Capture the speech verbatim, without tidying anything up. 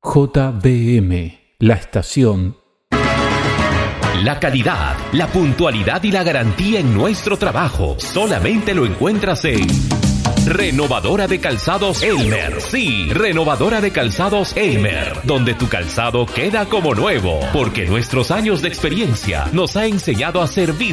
J B M, la estación. La calidad, la puntualidad y la garantía en nuestro trabajo solamente lo encuentras en Renovadora de Calzados Elmer. Sí, Renovadora de Calzados Elmer, donde tu calzado queda como nuevo, porque nuestros años de experiencia nos ha enseñado a servir